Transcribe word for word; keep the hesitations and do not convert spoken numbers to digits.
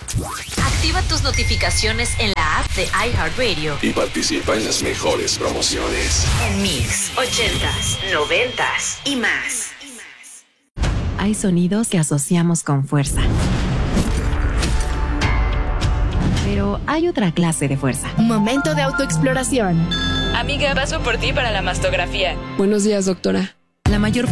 Activa tus notificaciones en la app de iHeartRadio y participa en las mejores promociones. En Mix, ochentas, noventas y más. Hay sonidos que asociamos con fuerza. Pero hay otra clase de fuerza. Momento de autoexploración. Amiga, paso por ti para la mastografía. Buenos días, doctora. La mayor